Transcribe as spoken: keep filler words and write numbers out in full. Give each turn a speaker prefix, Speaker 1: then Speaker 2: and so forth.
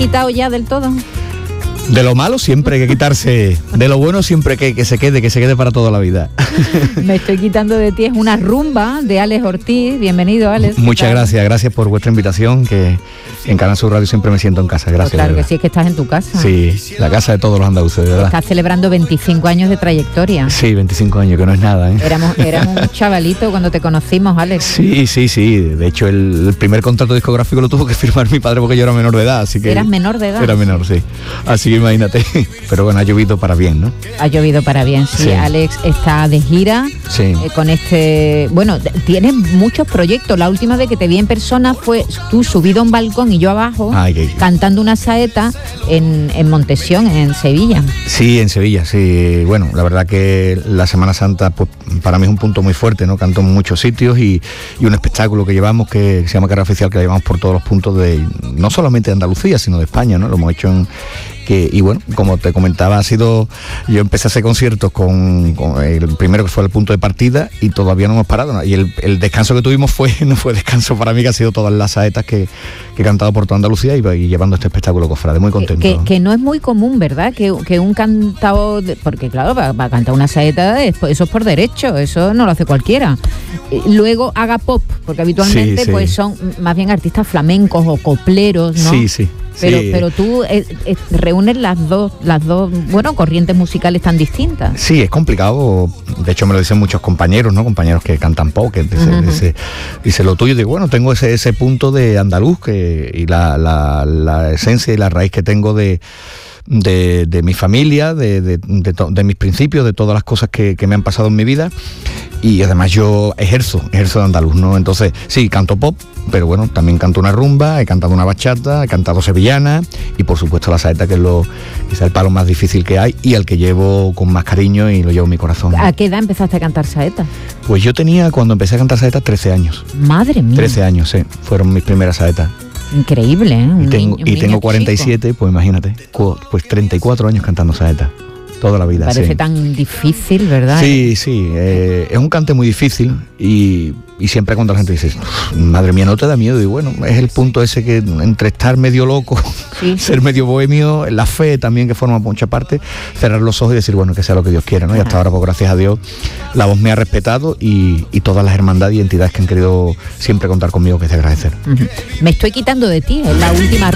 Speaker 1: quitado ya del todo?
Speaker 2: De lo malo siempre hay que quitarse, de lo bueno siempre que, que se quede, que se quede para toda la vida.
Speaker 1: Me estoy quitando de ti, es una rumba de Alex Ortiz. Bienvenido, Alex.
Speaker 2: Muchas gracias, gracias por vuestra invitación, que en Canal Sur Radio siempre me siento en casa, gracias.
Speaker 1: Pues claro que sí, es que estás en tu casa.
Speaker 2: Sí, la casa de todos los andaluces, de verdad.
Speaker 1: Estás celebrando veinticinco años de trayectoria.
Speaker 2: Sí, veinticinco años, que no es nada, ¿eh?
Speaker 1: Éramos, éramos un chavalito cuando te conocimos, Alex.
Speaker 2: Sí, sí, sí, de hecho el, el primer contrato discográfico lo tuvo que firmar mi padre porque yo era menor de edad, así que...
Speaker 1: ¿Eras menor de edad?
Speaker 2: Era menor, sí, así que imagínate. Pero bueno, ha llovido para bien, ¿no?
Speaker 1: Ha llovido para bien, sí. sí. Alex está de gira,
Speaker 2: sí.
Speaker 1: eh, con este... Bueno, tienes muchos proyectos. La última vez que te vi en persona fue tú subido a un balcón y yo abajo, Ay, qué... cantando una saeta en, en Montesión, en Sevilla.
Speaker 2: Sí, en Sevilla, sí. Bueno, la verdad que la Semana Santa pues, para mí es un punto muy fuerte, ¿no? Canto en muchos sitios y, y un espectáculo que llevamos que se llama Carrera Oficial, que la llevamos por todos los puntos de, no solamente de Andalucía, sino de España, ¿no? Lo hemos hecho en... Que, y bueno, como te comentaba, ha sido, yo empecé a hacer conciertos con, con el primero que fue el punto de partida y todavía no hemos parado, ¿no? Y el, el descanso que tuvimos fue no fue descanso para mí, que ha sido todas las saetas que, que he cantado por toda Andalucía y, y llevando este espectáculo cofrade, muy contento.
Speaker 1: Que, que, que no es muy común, ¿verdad? Que, que un cantador, de, porque claro, va, va a cantar una saeta, eso es por derecho, eso no lo hace cualquiera. Luego haga pop, porque habitualmente sí, sí. pues son más bien artistas flamencos o copleros, ¿no?
Speaker 2: Sí, sí.
Speaker 1: Pero,
Speaker 2: sí.
Speaker 1: pero tú eh, eh, reúnes las dos, las dos, bueno, corrientes musicales tan distintas.
Speaker 2: Sí, es complicado. De hecho, me lo dicen muchos compañeros, ¿no? Compañeros que cantan pop, que dicen, uh-huh. dice, dice lo tuyo. Digo, bueno, tengo ese, ese punto de andaluz que, y la, la, la esencia y la raíz que tengo de... De, de mi familia, de, de, de, to, de mis principios, de todas las cosas que, que me han pasado en mi vida, y además yo ejerzo, ejerzo de andaluz, ¿no? Entonces, sí, canto pop, pero bueno, también canto una rumba, he cantado una bachata, he cantado sevillana, y por supuesto la saeta, que es lo, quizá el palo más difícil que hay, y al que llevo con más cariño y lo llevo en mi corazón.
Speaker 1: ¿A qué edad empezaste a cantar saeta?
Speaker 2: Pues yo tenía, cuando empecé a cantar saeta, trece años.
Speaker 1: Madre mía.
Speaker 2: trece años, sí, fueron mis primeras saetas.
Speaker 1: Increíble, ¿eh? Un
Speaker 2: y tengo,
Speaker 1: niño,
Speaker 2: y tengo cuarenta y siete, chico. Pues imagínate, pues treinta y cuatro años cantando saeta, toda la vida.
Speaker 1: Parece
Speaker 2: sí.
Speaker 1: tan difícil, ¿verdad?
Speaker 2: Sí, sí, eh, es un cante muy difícil y, y siempre cuando la gente dice, madre mía, ¿no te da miedo? Y bueno, es el punto ese que entre estar medio loco, sí. ser medio bohemio, la fe también que forma mucha parte, cerrar los ojos y decir, bueno, que sea lo que Dios quiera, ¿no? Y hasta ahora, pues gracias a Dios, la voz me ha respetado y, y todas las hermandades y entidades que han querido siempre contar conmigo, que es de agradecer.
Speaker 1: Uh-huh. Me estoy quitando de ti, es la última